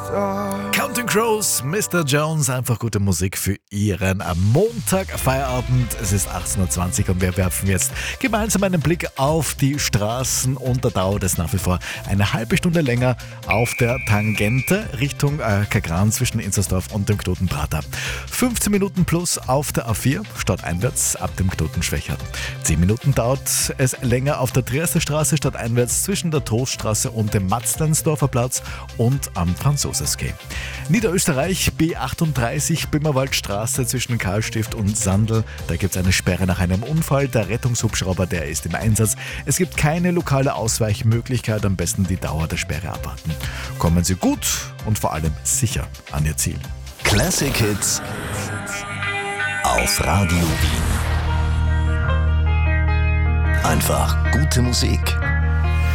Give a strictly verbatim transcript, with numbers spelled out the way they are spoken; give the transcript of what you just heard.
Counting Crows, Mister Jones, einfach gute Musik für Ihren Montag Feierabend. Es ist achtzehn Uhr zwanzig und wir werfen jetzt gemeinsam einen Blick auf die Straßen und da dauert es nach wie vor eine halbe Stunde länger auf der Tangente Richtung äh, Kagran zwischen Inzersdorf und dem Knoten Prater. fünfzehn Minuten plus auf der A vier, stadteinwärts ab dem Knoten Schwächert. zehn Minuten dauert es länger auf der Triaster Straße stadteinwärts zwischen der Troststraße und dem Matzleinsdorfer Platz und am Franzosesquai. Niederösterreich B achtunddreißig Böhmerwaldstraße zwischen Karlstift und Sandl. Da gibt es eine Sperre nach einem Unfall. Der Rettungshubschrauber, der ist im Einsatz. Es gibt keine lokale Ausweichmöglichkeit. Am besten die Dauer der Sperre abwarten. Kommen Sie gut und vor allem sicher an Ihr Ziel. Classic Hits auf Radio Wien. Einfach gute Musik.